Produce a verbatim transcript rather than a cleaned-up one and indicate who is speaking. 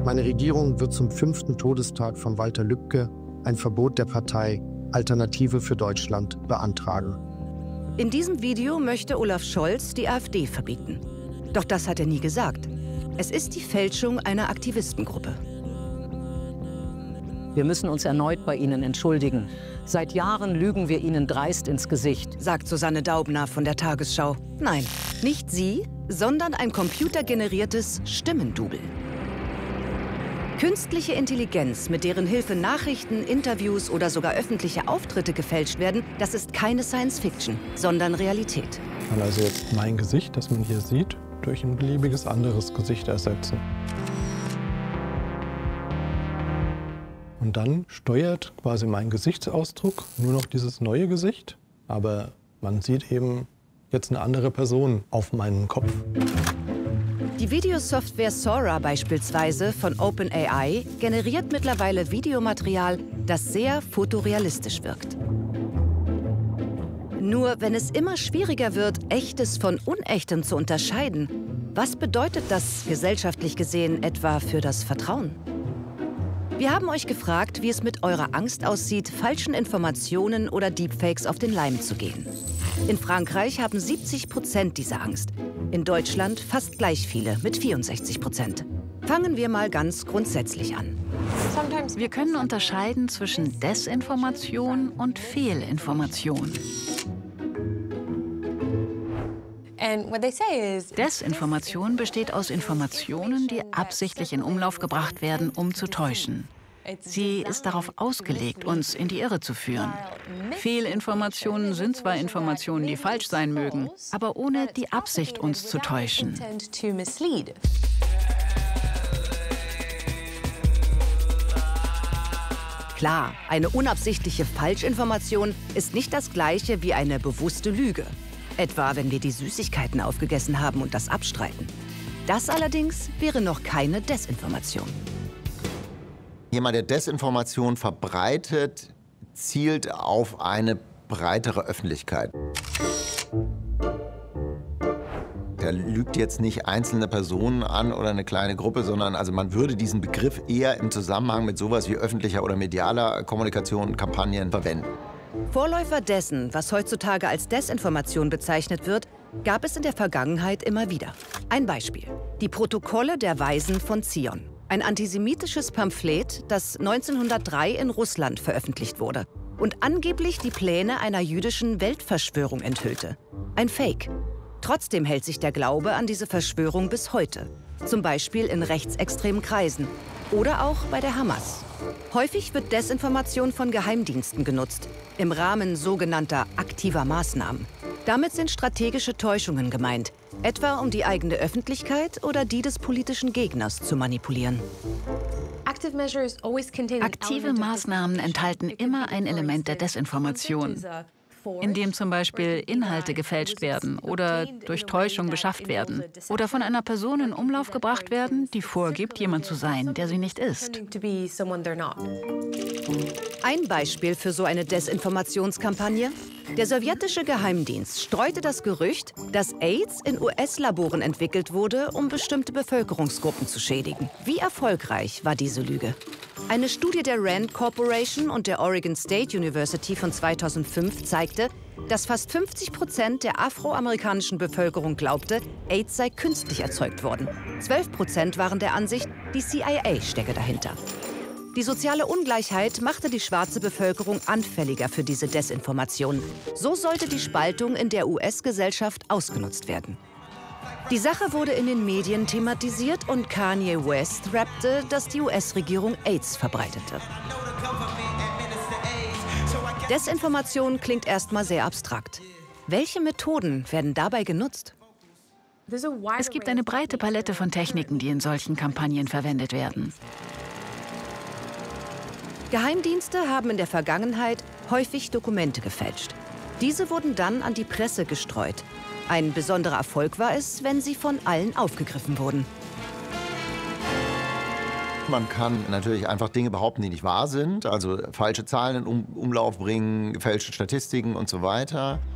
Speaker 1: Meine Regierung wird zum fünften Todestag von Walter Lübcke ein Verbot der Partei Alternative für Deutschland beantragen.
Speaker 2: In diesem Video möchte Olaf Scholz die AfD verbieten. Doch das hat er nie gesagt. Es ist die Fälschung einer Aktivistengruppe.
Speaker 3: Wir müssen uns erneut bei Ihnen entschuldigen. Seit Jahren lügen wir Ihnen dreist ins Gesicht,
Speaker 2: sagt Susanne Daubner von der Tagesschau. Nein, nicht sie, sondern ein computergeneriertes Stimmendouble. Künstliche Intelligenz, mit deren Hilfe Nachrichten, Interviews oder sogar öffentliche Auftritte gefälscht werden, das ist keine Science-Fiction, sondern Realität.
Speaker 4: Man kann also jetzt mein Gesicht, das man hier sieht, durch ein beliebiges anderes Gesicht ersetzen. Und dann steuert quasi mein Gesichtsausdruck nur noch dieses neue Gesicht, aber man sieht eben jetzt eine andere Person auf meinem Kopf.
Speaker 2: Die Videosoftware Sora beispielsweise von OpenAI generiert mittlerweile Videomaterial, das sehr fotorealistisch wirkt. Nur wenn es immer schwieriger wird, Echtes von Unechtem zu unterscheiden, was bedeutet das gesellschaftlich gesehen etwa für das Vertrauen? Wir haben euch gefragt, wie es mit eurer Angst aussieht, falschen Informationen oder Deepfakes auf den Leim zu gehen. In Frankreich haben siebzig Prozent diese Angst. In Deutschland fast gleich viele mit vierundsechzig Prozent. Fangen wir mal ganz grundsätzlich an.
Speaker 5: Wir können unterscheiden zwischen Desinformation und Fehlinformation. Desinformation besteht aus Informationen, die absichtlich in Umlauf gebracht werden, um zu täuschen. Sie ist darauf ausgelegt, uns in die Irre zu führen. Fehlinformationen sind zwar Informationen, die falsch sein mögen, aber ohne die Absicht, uns zu täuschen.
Speaker 2: Klar, eine unabsichtliche Falschinformation ist nicht das Gleiche wie eine bewusste Lüge. Etwa, wenn wir die Süßigkeiten aufgegessen haben und das abstreiten. Das allerdings wäre noch keine Desinformation.
Speaker 6: Jemand, der Desinformation verbreitet, zielt auf eine breitere Öffentlichkeit. Der lügt jetzt nicht einzelne Personen an oder eine kleine Gruppe, sondern also man würde diesen Begriff eher im Zusammenhang mit sowas wie öffentlicher oder medialer Kommunikation und Kampagnen verwenden.
Speaker 2: Vorläufer dessen, was heutzutage als Desinformation bezeichnet wird, gab es in der Vergangenheit immer wieder. Ein Beispiel: Die Protokolle der Weisen von Zion. Ein antisemitisches Pamphlet, das neunzehnhundertdrei in Russland veröffentlicht wurde und angeblich die Pläne einer jüdischen Weltverschwörung enthüllte. Ein Fake. Trotzdem hält sich der Glaube an diese Verschwörung bis heute. Zum Beispiel in rechtsextremen Kreisen oder auch bei der Hamas. Häufig wird Desinformation von Geheimdiensten genutzt, im Rahmen sogenannter aktiver Maßnahmen. Damit sind strategische Täuschungen gemeint, etwa um die eigene Öffentlichkeit oder die des politischen Gegners zu manipulieren.
Speaker 5: Aktive Maßnahmen enthalten immer ein Element der Desinformation, indem zum Beispiel Inhalte gefälscht werden oder durch Täuschung beschafft werden oder von einer Person in Umlauf gebracht werden, die vorgibt, jemand zu sein, der sie nicht ist.
Speaker 2: Ein Beispiel für so eine Desinformationskampagne: Der sowjetische Geheimdienst streute das Gerücht, dass AIDS in U S-Laboren entwickelt wurde, um bestimmte Bevölkerungsgruppen zu schädigen. Wie erfolgreich war diese Lüge? Eine Studie der Rand Corporation und der Oregon State University von zweitausendfünf zeigte, dass fast fünfzig Prozent der afroamerikanischen Bevölkerung glaubte, AIDS sei künstlich erzeugt worden. zwölf Prozent waren der Ansicht, die C I A stecke dahinter. Die soziale Ungleichheit machte die schwarze Bevölkerung anfälliger für diese Desinformation. So sollte die Spaltung in der U S-Gesellschaft ausgenutzt werden. Die Sache wurde in den Medien thematisiert und Kanye West rappte, dass die U S-Regierung AIDS verbreitete. Desinformation klingt erstmal sehr abstrakt. Welche Methoden werden dabei genutzt?
Speaker 5: Es gibt eine breite Palette von Techniken, die in solchen Kampagnen verwendet werden.
Speaker 2: Geheimdienste haben in der Vergangenheit häufig Dokumente gefälscht. Diese wurden dann an die Presse gestreut. Ein besonderer Erfolg war es, wenn sie von allen aufgegriffen wurden.
Speaker 6: Man kann natürlich einfach Dinge behaupten, die nicht wahr sind, also falsche Zahlen in um Umlauf bringen, gefälschte Statistiken und so weiter.